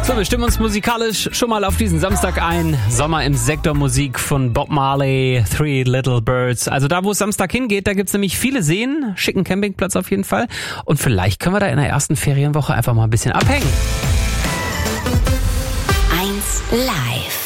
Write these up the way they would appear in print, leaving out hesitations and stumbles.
So, wir stimmen uns musikalisch schon mal auf diesen Samstag ein. Sommer im Sektor Musik von Bob Marley, Three Little Birds. Also da, wo es Samstag hingeht, da gibt's nämlich viele Seen, schicken Campingplatz auf jeden Fall. Und vielleicht können wir da in der ersten Ferienwoche einfach mal ein bisschen abhängen. 1 Live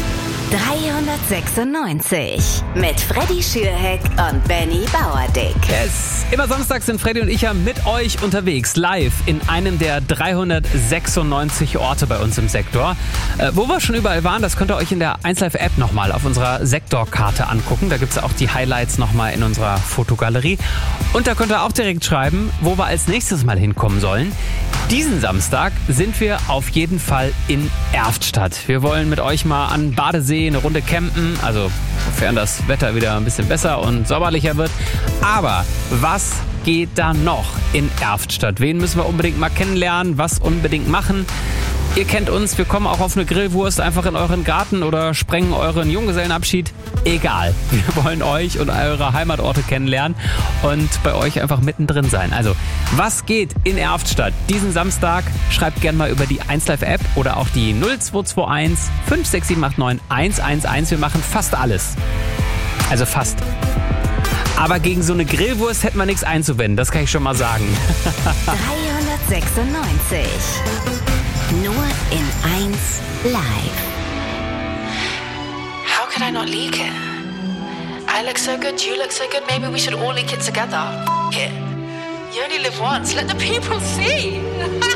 396 mit Freddy Schürheck und Benny Bauerdick. Yes. Immer Samstag sind Freddy und ich ja mit euch unterwegs, live in einem der 396 Orte bei uns im Sektor. Wo wir schon überall waren, das könnt ihr euch in der 1Live-App nochmal auf unserer Sektorkarte angucken. Da gibt's auch die Highlights nochmal in unserer Fotogalerie. Und da könnt ihr auch direkt schreiben, wo wir als nächstes mal hinkommen sollen. Diesen Samstag sind wir auf jeden Fall in Erftstadt. Wir wollen mit euch mal an Badesee eine Runde campen, also sofern das Wetter wieder ein bisschen besser und sommerlicher wird. Aber was geht da noch in Erftstadt? Wen müssen wir unbedingt mal kennenlernen? Was unbedingt machen? Ihr kennt uns, wir kommen auch auf eine Grillwurst einfach in euren Garten oder sprengen euren Junggesellenabschied. Egal, wir wollen euch und eure Heimatorte kennenlernen und bei euch einfach mittendrin sein. Also, was geht in Erftstadt diesen Samstag? Schreibt gerne mal über die 1Live-App oder auch die 0221 56789 111. Wir machen fast alles. Also fast. Aber gegen so eine Grillwurst hätten wir nichts einzuwenden, das kann ich schon mal sagen. 396. Nur in 1 Live. How could I not leak it? I look so good, you look so good, maybe we should all leak it together. F it. You only live once, let the people see.